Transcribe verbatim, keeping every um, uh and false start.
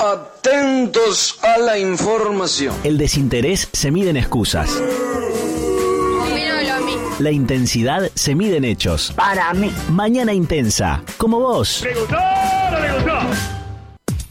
Atentos a la información. El desinterés se mide en excusas. Dímelo a mí. La intensidad se mide en hechos. Para mí. Mañana intensa, como vos. ¿Le gustó o no le gustó?